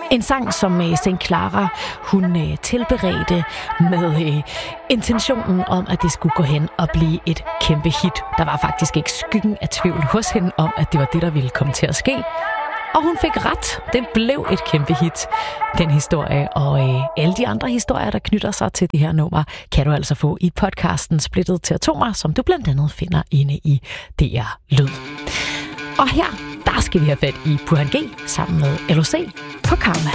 En sang, som St. Clara, hun tilberedte med intentionen om, at det skulle gå hen og blive et kæmpe hit. Der var faktisk ikke skyggen af tvivl hos hende om, at det var det, der ville komme til at ske. Og hun fik ret. Det blev et kæmpe hit, den historie. Og alle de andre historier, der knytter sig til det her nummer, kan du altså få i podcasten Splittet til Atomer, som du blandt andet finder inde i DR Lyd. Og her, der skal vi have fat i Burhan G sammen med LOC på Karma.